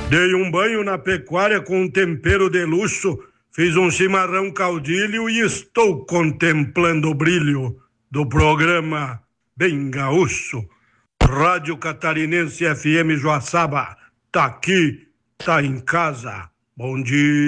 Dei um banho na pecuária com um tempero de luxo, fiz um chimarrão caudilho e estou contemplando o brilho do programa Bem Gaúcho. Rádio Catarinense FM Joaçaba, tá aqui, tá em casa. Bom dia.